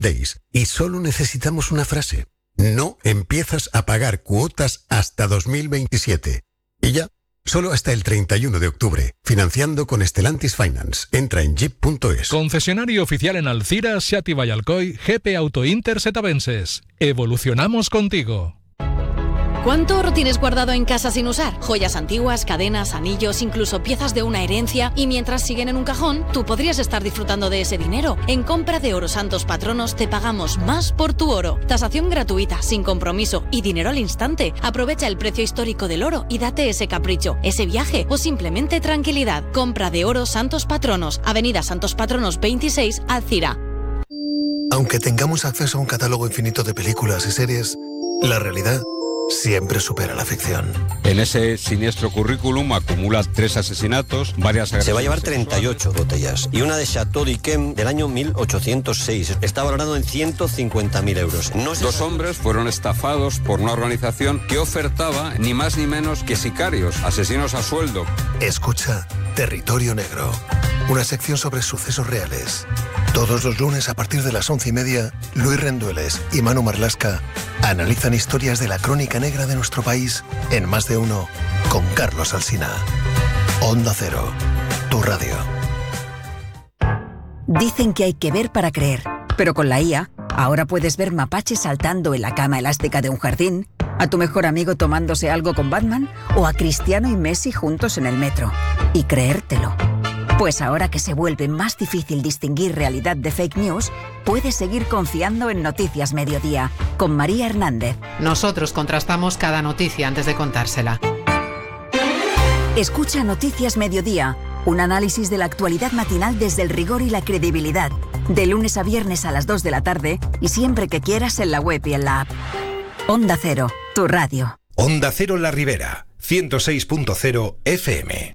Days y solo necesitamos una frase. No empiezas a pagar cuotas hasta 2027. Y ya, solo hasta el 31 de octubre. Financiando con Stellantis Finance. Entra en jeep.es. Concesionario oficial en Alcira, Seat y Vallalcoy, GP Auto Inter Setavenses. Evolucionamos contigo. ¿Cuánto oro tienes guardado en casa sin usar? Joyas antiguas, cadenas, anillos, incluso piezas de una herencia. Y mientras siguen en un cajón, tú podrías estar disfrutando de ese dinero. En compra de Oro Santos Patronos te pagamos más por tu oro. Tasación gratuita, sin compromiso y dinero al instante. Aprovecha el precio histórico del oro y date ese capricho, ese viaje o simplemente tranquilidad. Compra de Oro Santos Patronos. Avenida Santos Patronos 26, Alcira. Aunque tengamos acceso a un catálogo infinito de películas y series, la realidad siempre supera la ficción. En ese siniestro currículum acumula 3 asesinatos, varias agresiones. Se va a llevar 38 botellas y una de Chateau d'Yquem del año 1806. Está valorado en 150.000 euros. Dos hombres fueron estafados por una organización que ofertaba ni más ni menos que sicarios, asesinos a sueldo. Escucha Territorio Negro, una sección sobre sucesos reales. Todos los lunes a partir de las 11:30, Luis Rendueles y Manu Marlasca analizan historias de la crónica negra de nuestro país en Más de Uno con Carlos Alsina. Onda Cero, tu radio. Dicen que hay que ver para creer, pero con la IA, ahora puedes ver mapaches saltando en la cama elástica de un jardín, a tu mejor amigo tomándose algo con Batman o a Cristiano y Messi juntos en el metro. Y creértelo. Pues ahora que se vuelve más difícil distinguir realidad de fake news, puedes seguir confiando en Noticias Mediodía, con María Hernández. Nosotros contrastamos cada noticia antes de contársela. Escucha Noticias Mediodía, un análisis de la actualidad matinal desde el rigor y la credibilidad, de lunes a viernes a las 2 de la tarde y siempre que quieras en la web y en la app. Onda Cero, tu radio. Onda Cero La Ribera, 106.0 FM.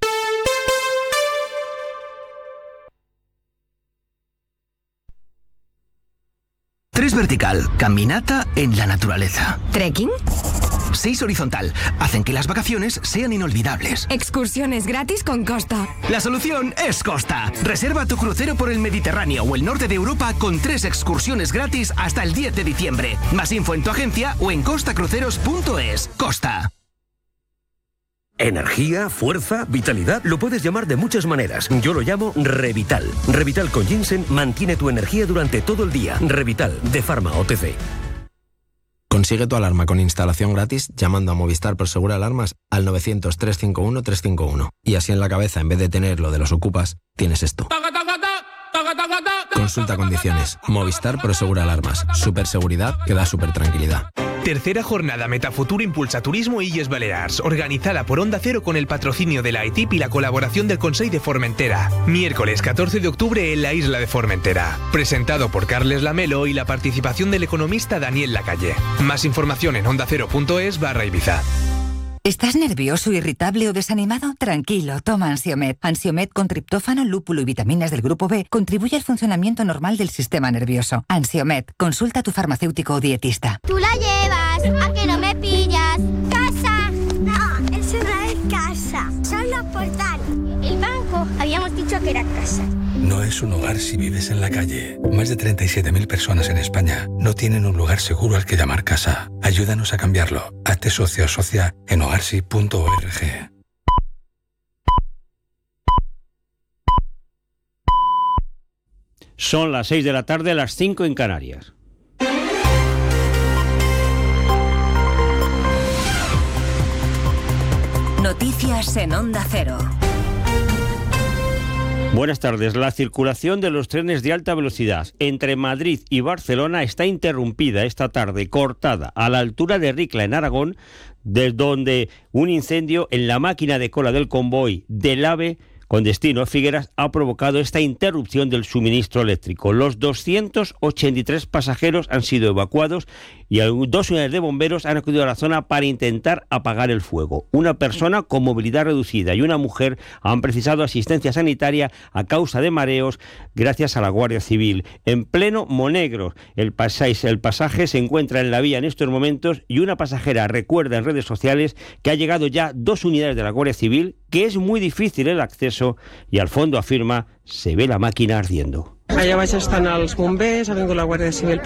Tres vertical, caminata en la naturaleza. ¿Trekking? 6 horizontal, hacen que las vacaciones sean inolvidables. Excursiones gratis con Costa. La solución es Costa. Reserva tu crucero por el Mediterráneo o el norte de Europa con 3 excursiones gratis hasta el 10 de diciembre. Más info en tu agencia o en costacruceros.es. Costa. Energía, fuerza, vitalidad, lo puedes llamar de muchas maneras. Yo lo llamo Revital. Revital con ginseng mantiene tu energía durante todo el día. Revital, de Pharma OTC. Consigue tu alarma con instalación gratis llamando a Movistar Prosegur Alarmas al 900-351-351. Y así en la cabeza, en vez de tener lo de los ocupas, tienes esto. Consulta condiciones. Movistar Prosegur Alarmas. Superseguridad que da super tranquilidad. Tercera jornada Metafuturo Impulsa Turismo Illes Balears, organizada por Onda Cero con el patrocinio de la AITIP y la colaboración del Consell de Formentera. Miércoles 14 de octubre en la isla de Formentera. Presentado por Carles Lamelo y la participación del economista Daniel Lacalle. Más información en ondacero.es/Ibiza. ¿Estás nervioso, irritable o desanimado? Tranquilo, toma Ansiomed. Ansiomed con triptófano, lúpulo y vitaminas del grupo B contribuye al funcionamiento normal del sistema nervioso. Ansiomed, consulta a tu farmacéutico o dietista. Tú la llevas, ¿a que no me pillas? ¡Casa! No, eso no es casa, son los portales. El banco, habíamos dicho que era casa. No es un hogar si vives en la calle. Más de 37.000 personas en España no tienen un lugar seguro al que llamar casa. Ayúdanos a cambiarlo. Hazte socio o socia en hogarsi.org. Son las 6 de la tarde, las 5 en Canarias. Noticias en Onda Cero. Buenas tardes. La circulación de los trenes de alta velocidad entre Madrid y Barcelona está interrumpida esta tarde, cortada a la altura de Ricla, en Aragón, desde donde un incendio en la máquina de cola del convoy del AVE con destino a Figueras ha provocado esta interrupción del suministro eléctrico. Los 283 pasajeros han sido evacuados y 2 unidades de bomberos han acudido a la zona para intentar apagar el fuego. Una persona con movilidad reducida y una mujer han precisado asistencia sanitaria a causa de mareos gracias a la Guardia Civil. En pleno Monegros, el pasaje se encuentra en la vía en estos momentos y una pasajera recuerda en redes sociales que ha llegado ya 2 unidades de la Guardia Civil, que es muy difícil el acceso y al fondo afirma se ve la máquina ardiendo. Allà baix estan els bombers, ha vingut la Guàrdia Civil